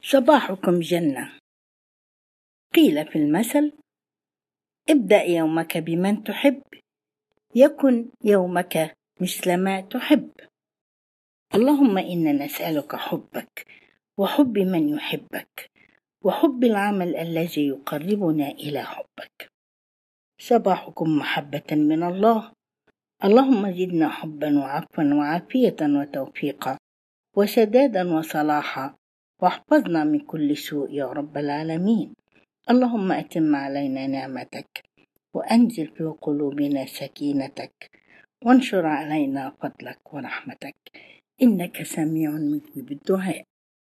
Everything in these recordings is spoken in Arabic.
صباحكم جنة. قيل في المثل: ابدأ يومك بمن تحب يكن يومك مثل ما تحب. اللهم إنا نسألك حبك وحب من يحبك وحب العمل الذي يقربنا إلى حبك. صباحكم محبة من الله. اللهم زدنا حبا وعفوا وعافية وتوفيقا وسدادا وصلاحا، واحفظنا من كل سوء يا رب العالمين. اللهم أتم علينا نعمتك وأنزل في قلوبنا سكينتك وانشر علينا فضلك ورحمتك، إنك سميع مجيب الدعاء.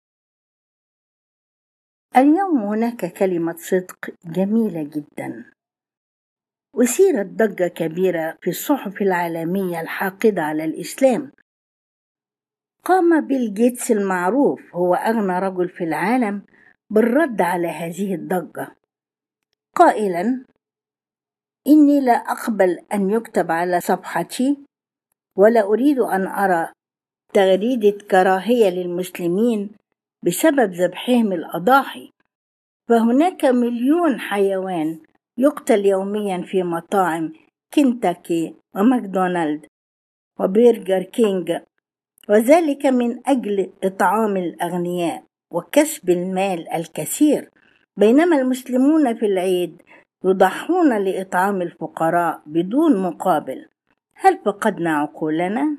اليوم هناك كلمة صدق جميلة جدا، أثيرت ضجة كبيرة في الصحف العالمية الحاقدة على الإسلام. قام بيل جيتس المعروف، هو أغنى رجل في العالم، بالرد على هذه الضجة قائلا: إني لا أقبل أن يكتب على صفحتي، ولا أريد أن أرى تغريدة كراهية للمسلمين بسبب ذبحهم الأضاحي، فهناك 1,000,000 حيوان يقتل يوميا في مطاعم كنتاكي وماكدونالد وبرجر كينج، وذلك من أجل إطعام الأغنياء وكسب المال الكثير، بينما المسلمون في العيد يضحون لإطعام الفقراء بدون مقابل. هل فقدنا عقولنا؟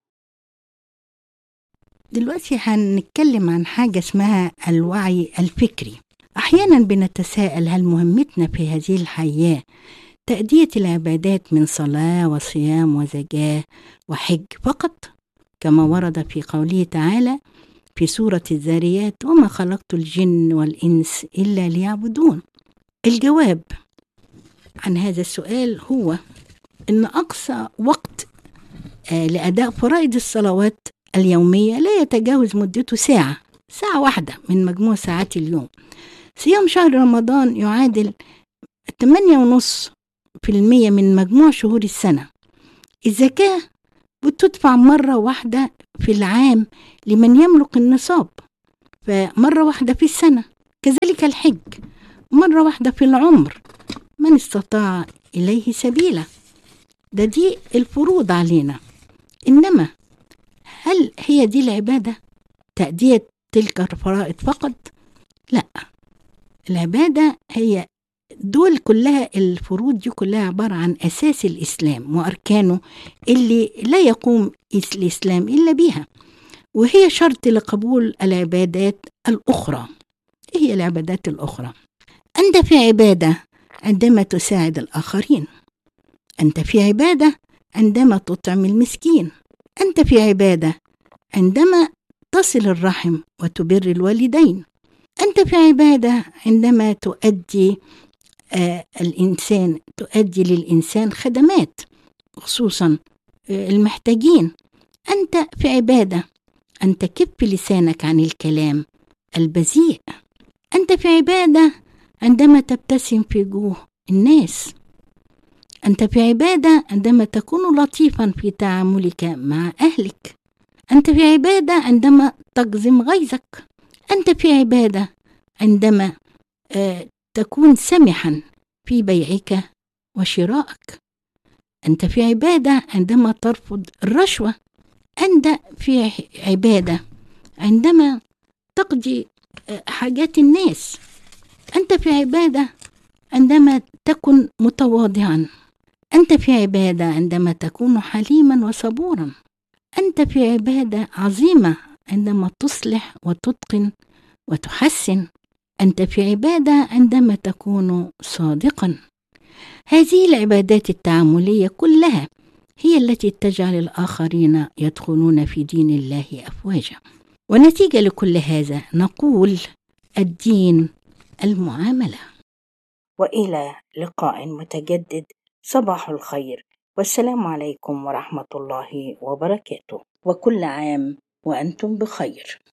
دلوقتي هنتكلم عن حاجة اسمها الوعي الفكري. أحيانا بنتساءل: هل مهمتنا في هذه الحياة تأدية العبادات من صلاة وصيام وزكاة وحج فقط، كما ورد في قوله تعالى في سورة الذاريات: وما خلقت الجن والإنس إلا ليعبدون؟ الجواب عن هذا السؤال هو إن أقصى وقت لأداء فرائض الصلوات اليومية لا يتجاوز مدته ساعة واحدة من مجموع ساعات اليوم. صيام شهر رمضان يعادل 8.5% من مجموع شهور السنة. الزكاة بتدفع مرة واحدة في العام لمن يملك النصاب، فمرة واحدة في السنة. كذلك الحج مرة واحدة في العمر، من استطاع إليه سبيلا. دي الفروض علينا. إنما هل هي دي العبادة، تأدية تلك الفرائض فقط؟ لا، العبادة هي دول كلها، الفروض دي كلها عبارة عن أساس الإسلام وأركانه اللي لا يقوم الإسلام إلا بها، وهي شرط لقبول العبادات الأخرى. إيه هي العبادات الأخرى؟ أنت في عبادة عندما تساعد الآخرين، أنت في عبادة عندما تطعم المسكين، أنت في عبادة عندما تصل الرحم وتبر الوالدين، أنت في عبادة عندما تؤدي للإنسان خدمات، خصوصا المحتاجين. أنت في عبادة أن تكف لسانك عن الكلام البذيء. أنت في عبادة عندما تبتسم في وجوه الناس. أنت في عبادة عندما تكون لطيفا في تعاملك مع أهلك. أنت في عبادة عندما تكظم غيظك. أنت في عبادة عندما تكون سمحا في بيعك وشرائك. أنت في عبادة عندما ترفض الرشوة. أنت في عبادة عندما تقضي حاجات الناس. أنت في عبادة عندما تكون متواضعا. أنت في عبادة عندما تكون حليما وصبورا. أنت في عبادة عظيمة عندما تصلح وتتقن وتحسن. أنت في عبادة عندما تكون صادقا. هذه العبادات التعاملية كلها هي التي تجعل الآخرين يدخلون في دين الله أفواجا. ونتيجة لكل هذا نقول: الدين المعاملة. وإلى لقاء متجدد. صباح الخير، والسلام عليكم ورحمة الله وبركاته، وكل عام وأنتم بخير.